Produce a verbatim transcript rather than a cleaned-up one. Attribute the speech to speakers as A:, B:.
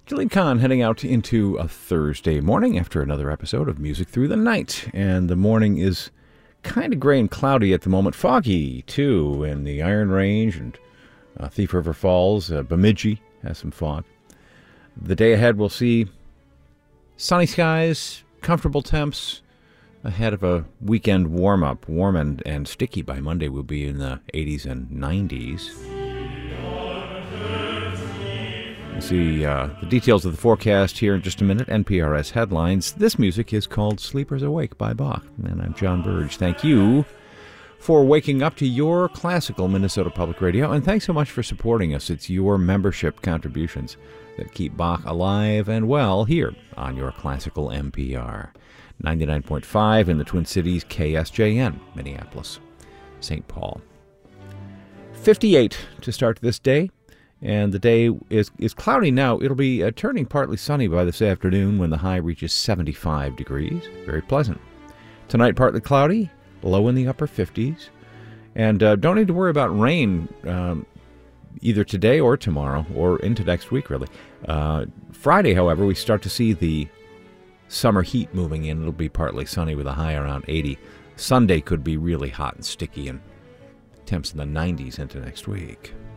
A: Gillian Kahn heading out into a Thursday morning after another episode of Music Through the Night. And the morning is kind of gray and cloudy at the moment. Foggy, too, in the Iron Range and uh, Thief River Falls. Uh, Bemidji has some fog. The day ahead we'll see sunny skies, comfortable temps, ahead of a weekend warm-up. Warm and, and sticky by Monday. We'll be in the eighties and nineties. We'll see uh, the details of the forecast here in just a minute. N P R S headlines. This music is called Sleepers Awake by Bach. And I'm John Burge. Thank you for waking up to your classical Minnesota Public Radio. And thanks so much for supporting us. It's your membership contributions that keep Bach alive and well here on your classical M P R. ninety-nine point five in the Twin Cities, K S J N, Minneapolis, Saint Paul. fifty-eight to start this day. And the day is, is cloudy now. It'll be uh, turning partly sunny by this afternoon when the high reaches seventy-five degrees. Very pleasant. Tonight, partly cloudy, low in the upper fifties. And uh, don't need to worry about rain um, either today or tomorrow or into next week, really. Uh, Friday, however, we start to see the summer heat moving in. It'll be partly sunny with a high around eighty. Sunday could be really hot and sticky and temps in the nineties into next week.